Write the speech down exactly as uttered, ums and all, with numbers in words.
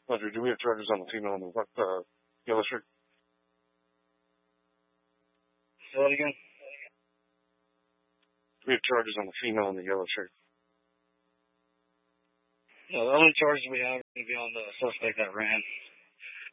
Roger, do we have charges on the female in the uh, yellow shirt? Say that again? Do we have charges on the female in the yellow shirt? No, the only charges we have are going to be on the suspect that ran.